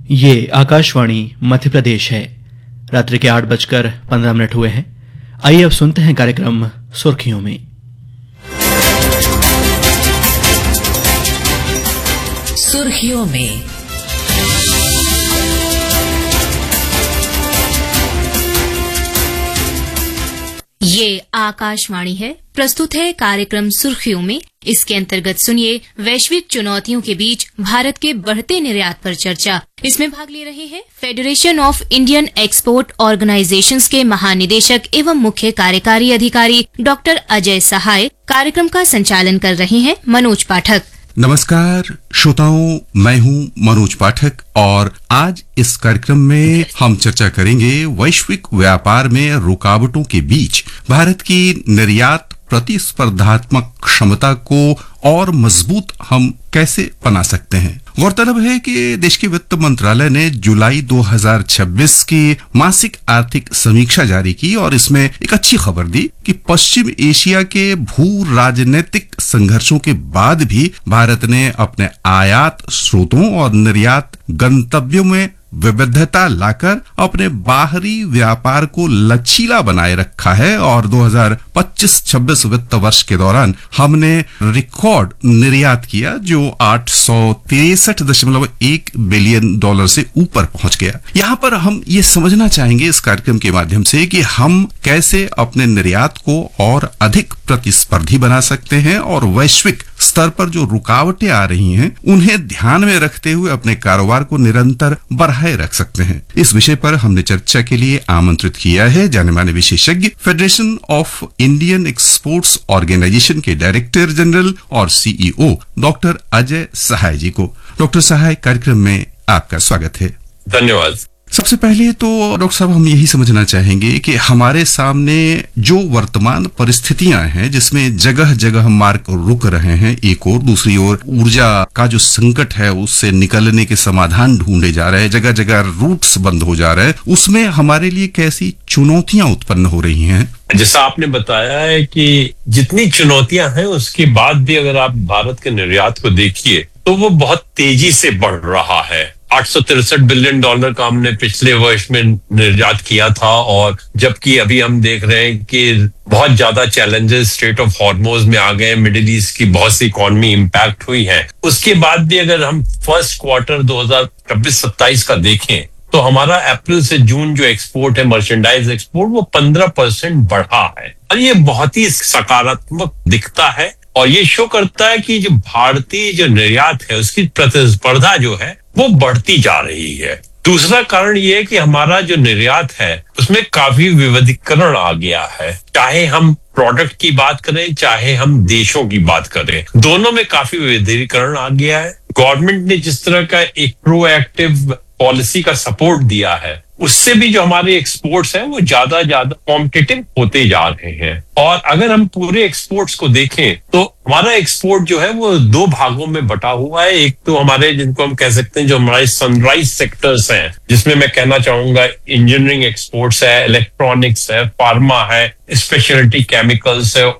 ये आकाशवाणी मध्य प्रदेश है। रात्रि के 8:15 हुए हैं। आइए अब सुनते हैं कार्यक्रम सुर्खियों में। सुर्खियों में ये आकाशवाणी है। प्रस्तुत है कार्यक्रम सुर्खियों में। इसके अंतर्गत सुनिए वैश्विक चुनौतियों के बीच भारत के बढ़ते निर्यात पर चर्चा। इसमें भाग ले रहे हैं federation of Indian export organisations के महानिदेशक एवं मुख्य कार्यकारी अधिकारी डॉक्टर अजय सहाय। कार्यक्रम का संचालन कर रहे हैं मनोज पाठक। नमस्कार श्रोताओं, मैं हूं मनोज पाठक और आज इस कार्यक्रम में हम चर्चा करेंगे वैश्विक व्यापार में रुकावटों के बीच भारत की निर्यात प्रतिस्पर्धात्मक क्षमता को और मजबूत हम कैसे बना सकते हैं। गौरतलब है कि देश के वित्त मंत्रालय ने जुलाई 2026 की मासिक आर्थिक समीक्षा जारी की और इसमें एक अच्छी खबर दी कि पश्चिम एशिया के भू राजनीतिक संघर्षों के बाद भी भारत ने अपने आयात स्रोतों और निर्यात गंतव्यों में विविधता लाकर अपने बाहरी व्यापार को लचीला बनाए रखा है और 2025-26 वित्त वर्ष के दौरान हमने रिकॉर्ड निर्यात किया जो 863.1 बिलियन डॉलर से ऊपर पहुंच गया। यहाँ पर हम ये समझना चाहेंगे इस कार्यक्रम के माध्यम से कि हम कैसे अपने निर्यात को और अधिक प्रतिस्पर्धी बना सकते हैं और वैश्विक स्तर पर जो रुकावटें आ रही हैं उन्हें ध्यान में रखते हुए अपने कारोबार को निरंतर बढ़ाए रख सकते हैं। इस विषय पर हमने चर्चा के लिए आमंत्रित किया है जाने माने विशेषज्ञ federation of Indian exports organisation के डायरेक्टर जनरल और सीईओ डॉक्टर अजय सहाय जी को। डॉक्टर सहाय, कार्यक्रम में आपका स्वागत है। धन्यवाद। सबसे पहले तो डॉक्टर साहब हम यही समझना चाहेंगे कि हमारे सामने जो वर्तमान परिस्थितियां हैं जिसमें जगह जगह मार्ग रुक रहे हैं, एक और दूसरी ओर ऊर्जा का जो संकट है उससे निकलने के समाधान ढूंढे जा रहे हैं, जगह जगह रूट्स बंद हो जा रहे हैं, उसमें हमारे लिए कैसी चुनौतियां उत्पन्न हो रही हैं? जैसा आपने बताया है कि जितनी चुनौतियां हैं उसके बाद भी अगर आप भारत के निर्यात को देखिए तो वो बहुत तेजी से बढ़ रहा है। 863 बिलियन डॉलर का हमने पिछले वर्ष में निर्यात किया था और जबकि अभी हम देख रहे हैं कि बहुत ज्यादा चैलेंजेस स्ट्रेट ऑफ हॉर्मोज में आ गए, मिडिल ईस्ट की बहुत सी इकोनॉमी इंपैक्ट हुई है। उसके बाद भी अगर हम फर्स्ट क्वार्टर 2026-27 का देखें तो हमारा अप्रैल से जून जो एक्सपोर्ट है, मर्चेंडाइज एक्सपोर्ट, वो 15% बढ़ा है और ये बहुत ही सकारात्मक दिखता है और ये शो करता है कि जो भारतीय जो निर्यात है उसकी प्रतिस्पर्धा जो है वो बढ़ती जा रही है। दूसरा कारण ये है कि हमारा जो निर्यात है उसमें काफी विविधीकरण आ गया है। चाहे हम प्रोडक्ट की बात करें चाहे हम देशों की बात करें, दोनों में काफी विविधीकरण आ गया है। गवर्नमेंट ने जिस तरह का एक प्रोएक्टिव पॉलिसी का सपोर्ट दिया है उससे भी जो हमारे एक्सपोर्ट्स हैं वो ज्यादा कॉम्पिटिटिव होते जा रहे हैं। और अगर हम पूरे एक्सपोर्ट्स को देखें तो हमारा एक्सपोर्ट जो है वो दो भागों में बटा हुआ है। एक तो हमारे जिनको हम कह सकते हैं जो हमारे सनराइज सेक्टर्स हैं, जिसमें मैं कहना चाहूंगा इंजीनियरिंग एक्सपोर्ट्स है, इलेक्ट्रॉनिक्स है, फार्मा है, स्पेशलिटी केमिकल्स है,